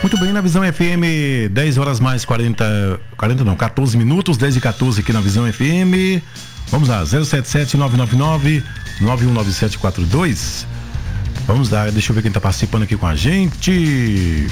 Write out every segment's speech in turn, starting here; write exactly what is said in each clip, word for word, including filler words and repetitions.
Muito bem, na Visão F M, dez horas mais quarenta, quarenta não, quatorze minutos, dez e quatorze aqui na Visão F M. Vamos lá, zero sete sete nove nove nove nove um nove sete quatro dois. Vamos lá, deixa eu ver quem tá participando aqui com a gente.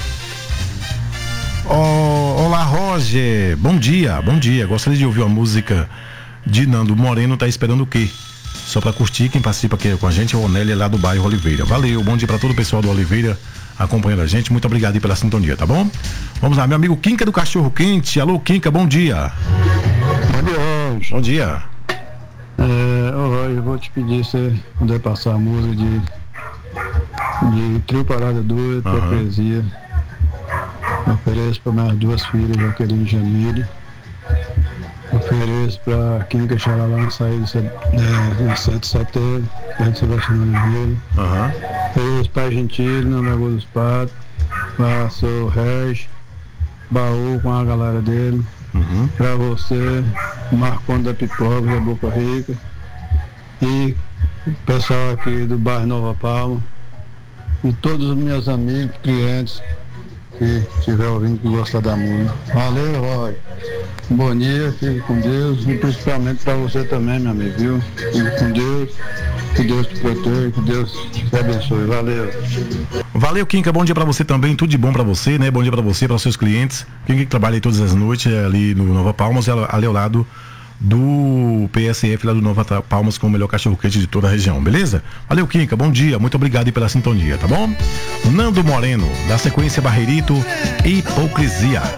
Oh, olá, Roger. Bom dia, bom dia. Gostaria de ouvir uma música de Nando Moreno, tá esperando o quê? Só pra curtir, quem participa aqui com a gente é o Onélia lá do bairro Oliveira. Valeu, bom dia pra todo o pessoal do Oliveira acompanhando a gente, muito obrigado aí pela sintonia, tá bom? Vamos lá, meu amigo Quinca do Cachorro Quente. Alô, Quinca, bom dia. Bom dia, Roger. Bom dia. É, ô Roger, eu vou te pedir se você puder passar a música de, de Trio Parada Dura, tua Uhum. poesia. Eu ofereço para minhas duas filhas, Jaqueline e Jamile. Ofereço para Quinca Xaralá, sair de sete de setembro, perto de Sebastião Oliveira. Aham. Ofereço para Gentili, na Lagoa dos Patos, para o seu Regis, Baú com a galera dele. Uhum. Para você, Marconi da Pipoca, da Boca Rica. E o pessoal aqui do bairro Nova Palma. E todos os meus amigos, clientes que estiver ouvindo, que gostam da música. Valeu, Roy. Bom dia, fique com Deus. E principalmente para você também, meu amigo, viu? Fique com Deus. Que Deus te proteja, que Deus te abençoe. Valeu. Valeu, Quinca, bom dia pra você também, tudo de bom pra você, né? Bom dia pra você, para os seus clientes. Quem que trabalha aí todas as noites ali no Nova Palmas, ali ao lado do P S F lá do Nova Palmas, com o melhor cachorro-quente de toda a região, beleza? Valeu, Quinca, bom dia, muito obrigado aí pela sintonia, tá bom? Nando Moreno, da sequência Barreirito, Hipocrisia.